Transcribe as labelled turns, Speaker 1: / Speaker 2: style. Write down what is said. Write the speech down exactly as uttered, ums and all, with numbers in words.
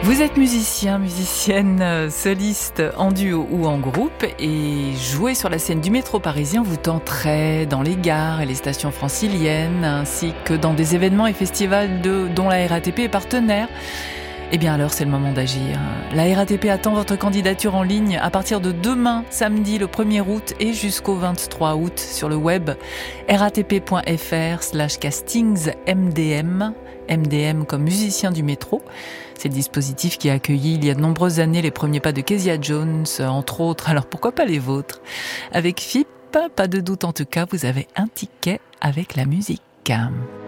Speaker 1: Vous êtes musicien, musicienne, soliste, en duo ou en groupe et jouer sur la scène du métro parisien vous tenterait dans les gares et les stations franciliennes ainsi que dans des événements et festivals de, dont la R A T P est partenaire. Eh bien alors c'est le moment d'agir. La R A T P attend votre candidature en ligne à partir de demain, samedi le premier août et jusqu'au vingt-trois août sur le web ratp.fr slash castings MDM, M D M comme musicien du métro. C'est le dispositif qui a accueilli il y a de nombreuses années les premiers pas de Kezia Jones, entre autres, alors pourquoi pas les vôtres. Avec F I P, pas de doute en tout cas, vous avez un ticket avec la musique.